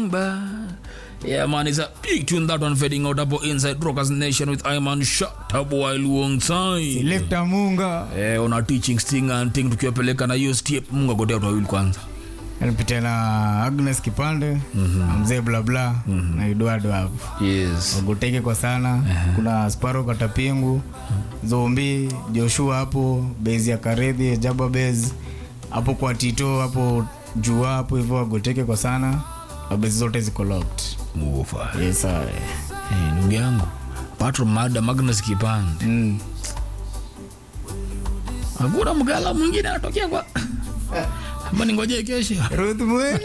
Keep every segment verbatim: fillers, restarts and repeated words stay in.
Remember. Yeah, man, it's a big tune that one fading out about Inside Rockers Nation with Iman Shatabu alongside Selector Munga. Eh, ona teaching sting and thing tukiwapeleka na hiyo step Munga gotea watu wawili kwanza. Nipite na Agnes Kipande, mm-hmm. Mzee bla bla, mm-hmm. na Eduardo hapo. Yes. Wagoteke kwa sana. Uh-huh. Kuna Sparrow Katapingu, uh-huh. Zombi, Joshua hapo, Bezi ya Karedhi, Jaba Bez, hapo kwa Tito, hapo Jua hapo hivyo wagoteke kwa sana. Bezi zote ziko locked. Mufa. Yes, sir. Eh, ndugu yangu. Patro Mada Magnus Kipande. Mm. Hakuna mgala mwingine anatokea kwa Hapa ningoje kesho. Ruth Mweni.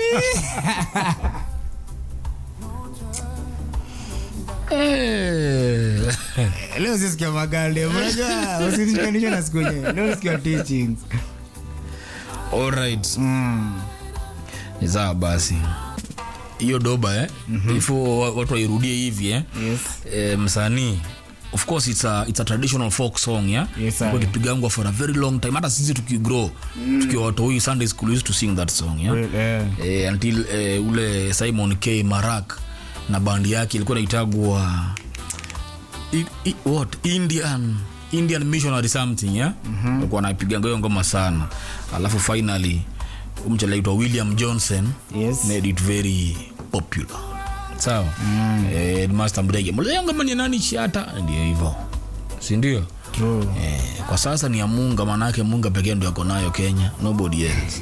Eh. Leo sisikia magale. Unajua usishikanishe na siku yenyewe. Leo sisikia teachings. All right. Mm. Ni sawa basi. Hiyo doba eh. Mm-hmm. Before watu wairudie hivi eh. Yes. Eh, msanii of course it's a it's a traditional folk song yeah. Yes, kwa kipigangwa for a very long time hata sisi tukigrow mm. tukiwa watu hii Sunday school used to sing that song yeah, well, yeah. Eh, until eh, ule Simon K Marak na bandi yake ilikuwa inaitagwa I, I, what Indian Indian missionary something yeah mm-hmm. walikuwa wanapiganga hiyo ngoma sana alafu finally umchela aitwa William Johnson yes. made it very popular. Sawa. Mm. Eh, Master Mdege. Mleo ngoma ni nani chata? Ndio hivyo. Si ndio? True. Eh, kwa sasa ni ya Munga manake Munga pekee ndio yako nayo Kenya. Nobody else.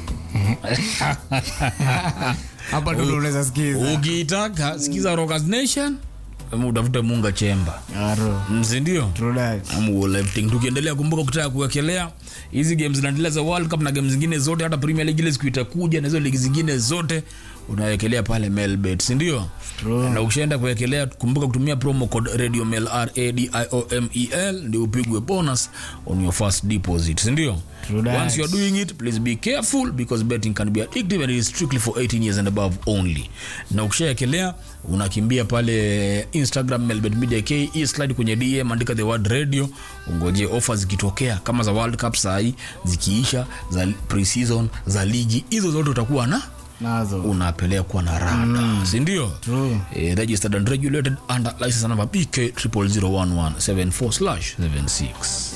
Hapa ndo unaweza sikiza. Ukitaka sikiza Rockers Nation, mtafute Munga Chemba. Aro. Si ndio? True that. Amu lifting tukiendelea kumbuka kutaka kuwekelea hizi games zinaendelea za World Cup na games zingine zote hata Premier League ile siku itakuja na hizo ligi zingine zote unawekelea pale Melbet, si ndio? Na ukishaenda kuwekelea kumbuka kutumia promo code Radio Mel R A D I O M E L ndio upigwe bonus on your first deposit, si ndio? Once you are doing it, please be careful because betting can be addictive and it is strictly for eighteen years and above only. Na ukishawekelea unakimbia pale Instagram Melbet Media K E slide kwenye D M andika the word radio ungoje offers zikitokea kama za World Cup sahi zikiisha za pre-season za ligi hizo zote utakuwa na nazo unapelekwa na rada mm. si ndio? Eh, registered and regulated under license number B K zero zero zero one one seven four slash seven six.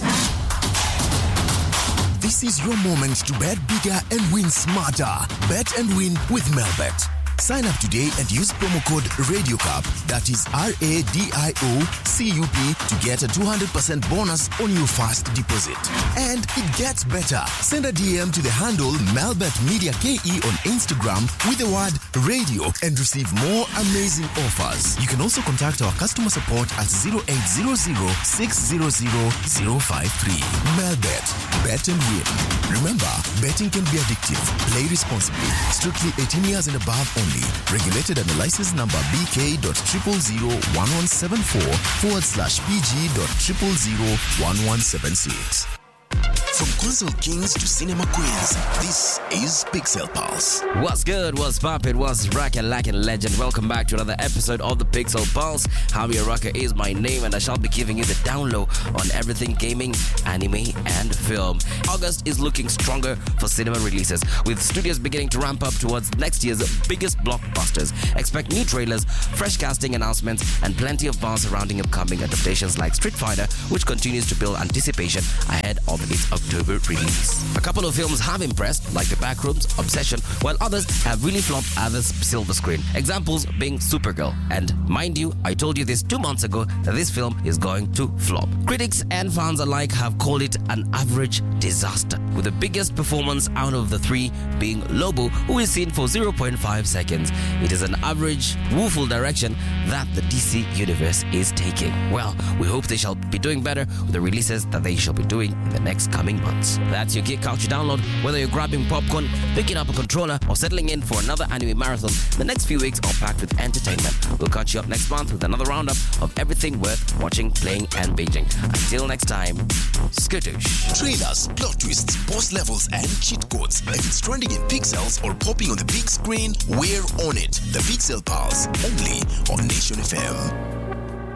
This is your moment to bet bigger and win smarter. Bet and win with Melbet. Sign up today and use promo code RadioCup, that is R A D I O C U P, to get a two hundred percent bonus on your first deposit. And it gets better. Send a D M to the handle Melbet Media K E on Instagram with the word radio and receive more amazing offers. You can also contact our customer support at zero eight zero zero six zero zero zero five three. Melbet. Bet and win. Remember, betting can be addictive. Play responsibly. Strictly eighteen years and above only. Regulated under license number B K dot triple zero one one seven four forward slash P G dot triple zero one one seven six. From console kings to cinema queens, this is Pixel Pulse. What's good? What's poppin'? What's rockin' lackin' legend? Welcome back to another episode of the Pixel Pulse. Javier Rocker is my name, and I shall be giving you the down low on everything gaming, anime, and film. August is looking stronger for cinema releases, with studios beginning to ramp up towards next year's biggest blockbusters. Expect new trailers, fresh casting announcements, and plenty of buzz surrounding upcoming adaptations like Street Fighter, which continues to build anticipation ahead of its October release. A couple of films have impressed, like The Backrooms, Obsession, while others have really flopped at the silver screen. Examples being Supergirl. And mind you, I told you this two months ago that this film is going to flop. Critics and fans alike have called it an average disaster, with the biggest performance out of the three being Lobo, who is seen for zero point five seconds. It is an average, woeful direction that the D C universe is taking. Well, we hope they shall be doing better with the releases that they shall be doing in the next coming months. That's your Geek Culture download. Whether you're grabbing popcorn, picking up a controller, or settling in for another anime marathon, the next few weeks are packed with entertainment. We'll catch you up next month with another roundup of everything worth watching, playing, and binging. Until next time, skittish. Trailers, plot twists, boss levels, and cheat codes. If it's trending in pixels or popping on the big screen, we're on it. The Pixel Pulse, only on Nation F M.